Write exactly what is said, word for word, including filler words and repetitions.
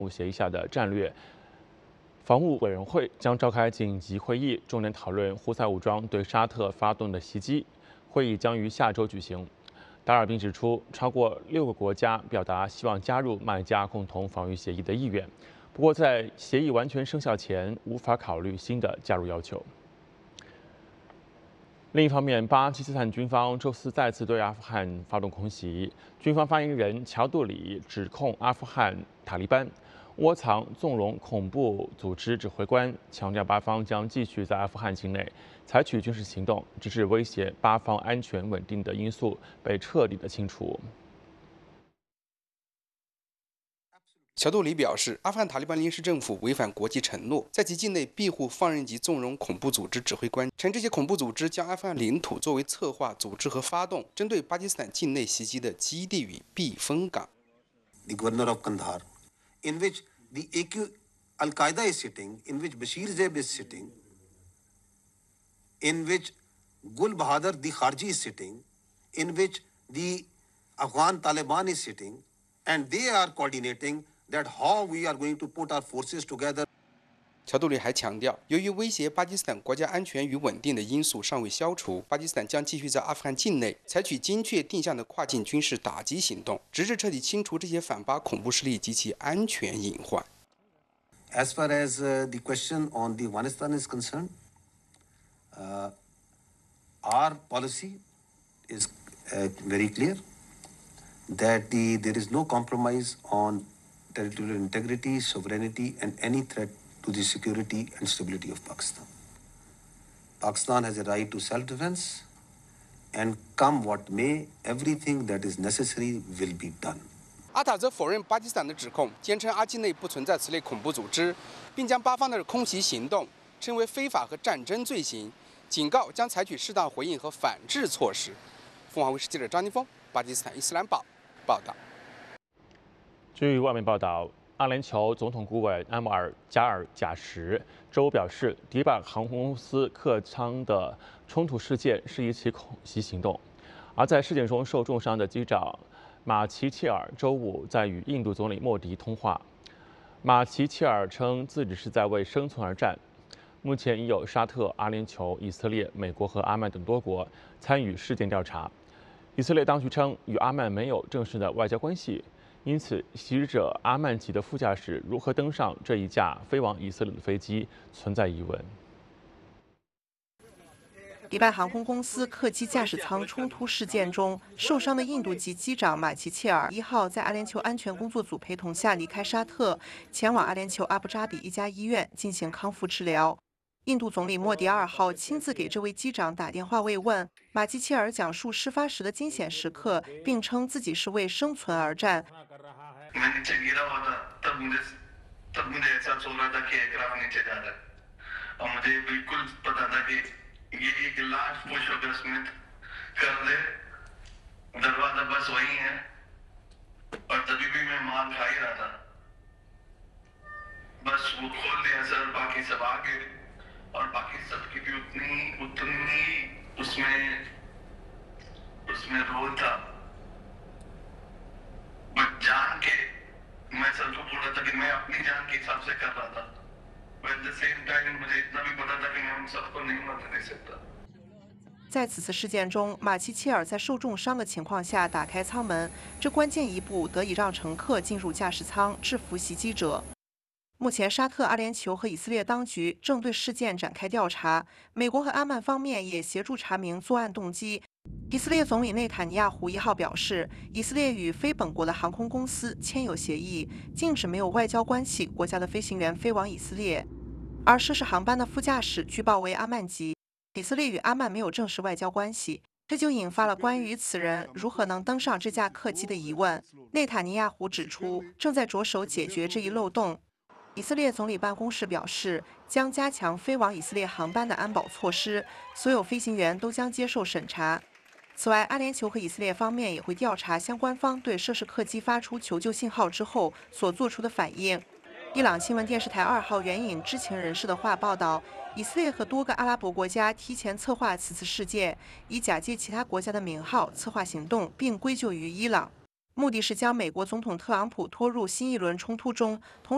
协议下的战略防务委员会将召开紧急会议，重点讨论胡塞武装对沙特发动的袭击。会议将于下周举行。达尔宾指出，超过六个国家表达希望加入麦加共同防御协议的意愿，不过在协议完全生效前，无法考虑新的加入要求。另一方面，巴基斯坦军方周四再次对阿富汗发动空袭。军方发言人乔杜里指控阿富汗塔利班窝藏纵容恐怖组织指挥官，强调巴方将继续在阿富汗境内采取军事行动，直至威胁巴方安全稳定的因素被彻底的清除。 乔杜里表示，阿富汗塔利班临时政府违反国际承诺，在其境内庇护、放任及纵容恐怖组织指挥官，称这些恐怖组织将阿富汗领土作为策划、组织和发动针对巴基斯坦境内袭击的基地与避风港。 The governor of Kandahar, in which the A Q Al-Qaeda is sitting, in which Bashir Zaib is sitting, in which Gul Bahadur the Kharji is sitting, in which the Afghan Taliban is sitting, and they are coordinating that how we are going to put our forces together. 乔杜里还强调，由于威胁巴基斯坦国家安全与稳定的因素尚未消除，巴基斯坦将继续在阿富汗境内采取精确定向的跨境军事打击行动，直至彻底清除这些反巴恐怖势力及其安全隐患。 As far as uh, the question on the Afghanistan is concerned, uh, our policy is uh, very clear that the, there is no compromise on territorial integrity, sovereignty, and any threat to the security and stability of Pakistan. Pakistan has a right to self-defense, and come what may, everything that is necessary will be done. 阿塔则否认巴基斯坦的指控，坚称阿境内不存在此类恐怖组织，并将巴方的空袭行动称为非法和战争罪行，警告将采取适当回应和反制措施。凤凰卫视记者张金峰，巴基斯坦伊斯兰堡报道。 据外媒报道，阿联酋总统顾问安瓦尔·加尔贾什周五表示，迪拜航空公司客舱的冲突事件是一起恐袭行动。而在事件中受重伤的机长马齐切尔周五在与印度总理莫迪通话。马齐切尔称自己是在为生存而战。目前已有沙特、阿联酋、以色列、美国和阿曼等多国参与事件调查。以色列当局称，与阿曼没有正式的外交关系。因此，袭击者阿曼籍的副驾驶如何登上这一架飞往以色列的飞机存在疑问。 迪拜航空公司客机驾驶舱冲突事件中受伤的印度籍机长马齐切尔一号在阿联酋安全工作组陪同下离开沙特，前往阿联酋阿布扎比一家医院进行康复治疗。印度总理莫迪二号亲自给这位机长打电话慰问。马齐切尔讲述事发时的惊险时刻，并称自己是为生存而战。 और बाकी सबकी भी उतनी उतनी उसमें उसमें रोल था बट जान के मैं सबको बोला था कि मैं अपनी जान के हिसाब से कर रहा था but at the same time मुझे इतना भी पता था कि मैं उन सबको नहीं मरने दे सकता。 在此次事件中，马齐切尔在受重伤的情况下打开舱门，这关键一步得以让乘客进入驾驶舱，制服袭击者。目前，沙特、阿联酋和以色列当局正对事件展开调查，美国和阿曼方面也协助查明作案动机。以色列总理内塔尼亚胡一号表示，以色列与非本国的航空公司签有协议，禁止没有外交关系国家的飞行员飞往以色列，而涉事航班的副驾驶据报为阿曼籍。以色列与阿曼没有正式外交关系，这就引发了关于此人如何能登上这架客机的疑问。内塔尼亚胡指出，正在着手解决这一漏洞。以色列总理办公室表示，将加强飞往以色列航班的安保措施，所有飞行员都将接受审查。此外，阿联酋和以色列方面也会调查相关方对涉事客机发出求救信号之后所做出的反应。伊朗新闻电视台二号援引知情人士的话报道，以色列和多个阿拉伯国家提前策划此次事件，以假借其他国家的名号策划行动，并归咎于伊朗。目的是将美国总统特朗普拖入新一轮冲突中，同